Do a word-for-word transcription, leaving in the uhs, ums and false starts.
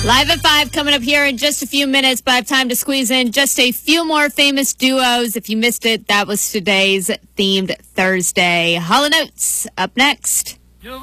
Live at five coming up here in just a few minutes, but I have time to squeeze in just a few more famous duos. If you missed it, that was today's Themed Thursday. Hall and Oates up next.